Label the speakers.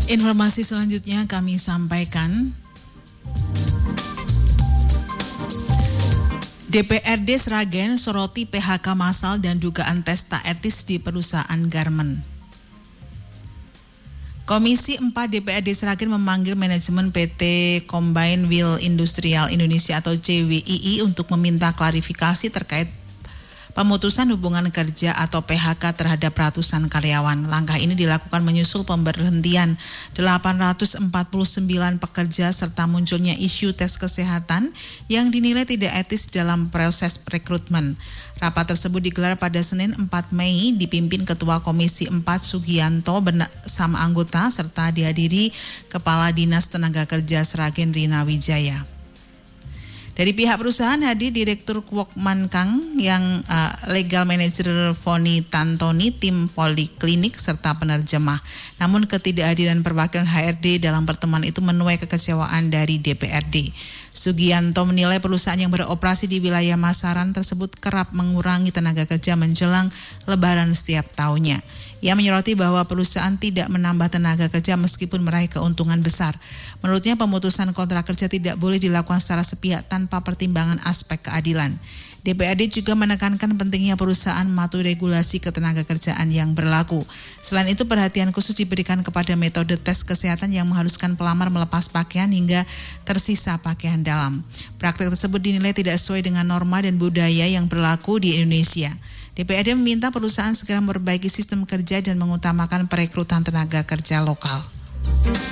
Speaker 1: Informasi selanjutnya kami sampaikan. DPRD Sragen soroti PHK massal dan dugaan tes tak etis di perusahaan garmen. Komisi 4 DPRD Sragen memanggil manajemen PT Combined Wheel Industrial Indonesia atau CWII untuk meminta klarifikasi terkait pemutusan hubungan kerja atau PHK terhadap ratusan karyawan. Langkah ini dilakukan menyusul pemberhentian 849 pekerja serta munculnya isu tes kesehatan yang dinilai tidak etis dalam proses rekrutmen. Rapat tersebut digelar pada Senin 4 Mei dipimpin Ketua Komisi 4 Sugianto bersama anggota serta dihadiri Kepala Dinas Tenaga Kerja Sragen Rina Wijaya. Dari pihak perusahaan hadir Direktur Kwokman Kang yang Legal Manager Foni Tantoni, tim Poliklinik serta penerjemah. Namun ketidakhadiran perwakilan HRD dalam pertemuan itu menuai kekecewaan dari DPRD. Sugianto menilai perusahaan yang beroperasi di wilayah Masaran tersebut kerap mengurangi tenaga kerja menjelang Lebaran setiap tahunnya. Ia menyoroti bahwa perusahaan tidak menambah tenaga kerja meskipun meraih keuntungan besar. Menurutnya pemutusan kontrak kerja tidak boleh dilakukan secara sepihak tanpa pertimbangan aspek keadilan. DPRD juga menekankan pentingnya perusahaan mematuhi regulasi ketenaga kerjaan yang berlaku. Selain itu perhatian khusus diberikan kepada metode tes kesehatan yang mengharuskan pelamar melepas pakaian hingga tersisa pakaian dalam. Praktik tersebut dinilai tidak sesuai dengan norma dan budaya yang berlaku di Indonesia. DPRD meminta perusahaan segera memperbaiki sistem kerja dan mengutamakan perekrutan tenaga kerja lokal.